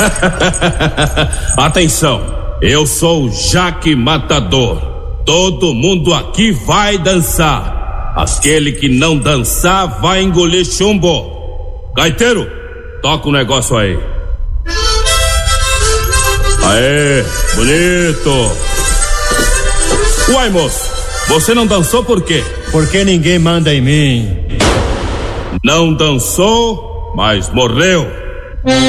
Atenção, eu sou o Jaque Matador. Todo mundo aqui vai dançar. Aquele que não dançar vai engolir chumbo. Gaiteiro, toca o negócio aí. Aê, bonito. Uai, moço, você não dançou por quê? Porque ninguém manda em mim. Não dançou, mas morreu.